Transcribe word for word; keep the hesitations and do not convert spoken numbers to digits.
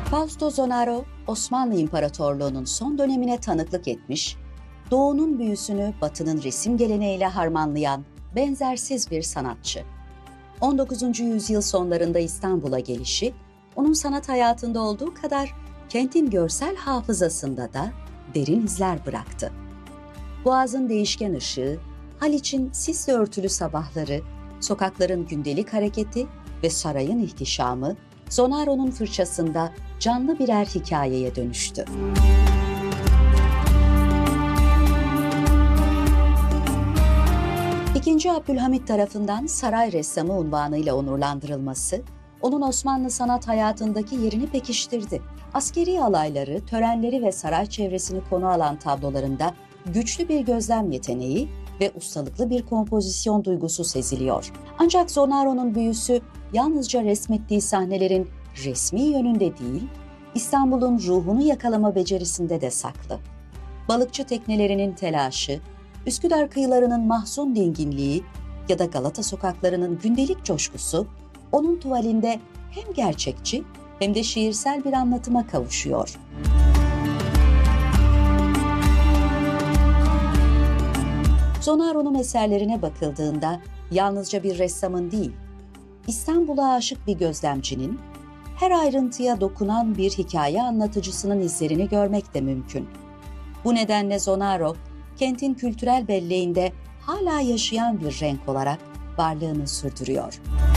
Fausto Zonaro, Osmanlı İmparatorluğu'nun son dönemine tanıklık etmiş, Doğu'nun büyüsünü Batı'nın resim geleneğiyle harmanlayan benzersiz bir sanatçı. on dokuzuncu yüzyıl sonlarında İstanbul'a gelişi, onun sanat hayatında olduğu kadar kentin görsel hafızasında da derin izler bıraktı. Boğaz'ın değişken ışığı, Haliç'in sisle örtülü sabahları, sokakların gündelik hareketi ve sarayın ihtişamı, Zonaro'nun fırçasında canlı birer hikayeye dönüştü. İkinci Abdülhamit tarafından saray ressamı unvanıyla onurlandırılması, onun Osmanlı sanat hayatındaki yerini pekiştirdi. Askeri alayları, törenleri ve saray çevresini konu alan tablolarında güçlü bir gözlem yeteneği ve ustalıklı bir kompozisyon duygusu seziliyor. Ancak Zonaro'nun büyüsü yalnızca resmettiği sahnelerin resmi yönünde değil, İstanbul'un ruhunu yakalama becerisinde de saklı. Balıkçı teknelerinin telaşı, Üsküdar kıyılarının mahzun dinginliği ya da Galata sokaklarının gündelik coşkusu, onun tuvalinde hem gerçekçi hem de şiirsel bir anlatıma kavuşuyor. Zonaro'nun eserlerine bakıldığında yalnızca bir ressamın değil, İstanbul'a aşık bir gözlemcinin, her ayrıntıya dokunan bir hikaye anlatıcısının izlerini görmek de mümkün. Bu nedenle Zonaro, kentin kültürel belleğinde hala yaşayan bir renk olarak varlığını sürdürüyor.